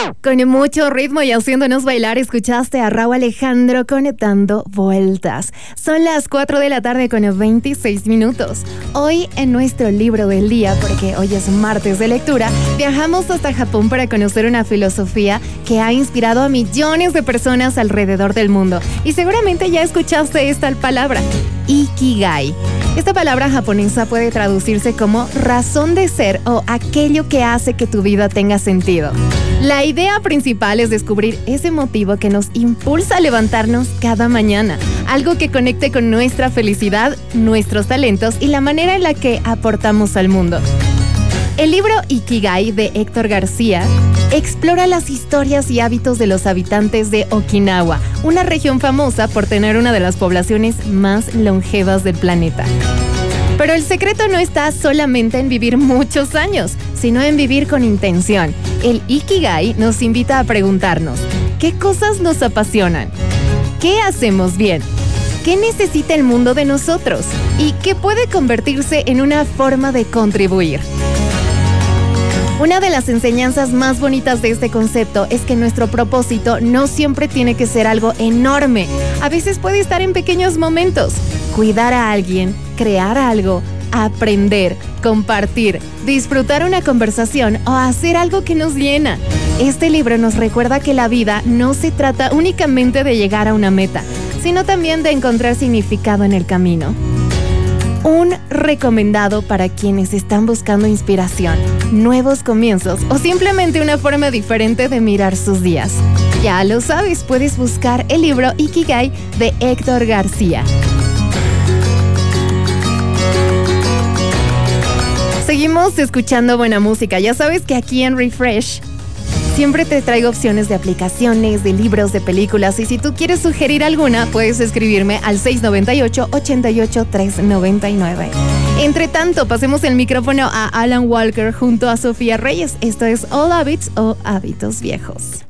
Con mucho ritmo y haciéndonos bailar, escuchaste a Rauw Alejandro con Dando Vueltas. Son las 4 de la tarde con 26 minutos. Hoy en nuestro libro del día, porque hoy es martes de lectura, viajamos hasta Japón para conocer una filosofía que ha inspirado a millones de personas alrededor del mundo. Y seguramente ya escuchaste esta palabra, Ikigai. Esta palabra japonesa puede traducirse como razón de ser o aquello que hace que tu vida tenga sentido. La idea principal es descubrir ese motivo que nos impulsa a levantarnos cada mañana, algo que conecte con nuestra felicidad, nuestros talentos y la manera en la que aportamos al mundo. El libro Ikigai de Héctor García explora las historias y hábitos de los habitantes de Okinawa, una región famosa por tener una de las poblaciones más longevas del planeta. Pero el secreto no está solamente en vivir muchos años, sino en vivir con intención. El Ikigai nos invita a preguntarnos, ¿qué cosas nos apasionan? ¿Qué hacemos bien? ¿Qué necesita el mundo de nosotros? ¿Y qué puede convertirse en una forma de contribuir? Una de las enseñanzas más bonitas de este concepto es que nuestro propósito no siempre tiene que ser algo enorme. A veces puede estar en pequeños momentos. Cuidar a alguien, crear algo, aprender, compartir, disfrutar una conversación o hacer algo que nos llena. Este libro nos recuerda que la vida no se trata únicamente de llegar a una meta, sino también de encontrar significado en el camino. Un recomendado para quienes están buscando inspiración, nuevos comienzos o simplemente una forma diferente de mirar sus días. Ya lo sabes, puedes buscar el libro Ikigai de Héctor García. Seguimos escuchando buena música. Ya sabes que aquí en Refresh siempre te traigo opciones de aplicaciones, de libros, de películas. Y si tú quieres sugerir alguna, puedes escribirme al 698-88-399. Entre tanto, pasemos el micrófono a Alan Walker junto a Sofía Reyes. Esto es All Habits o Hábitos Viejos.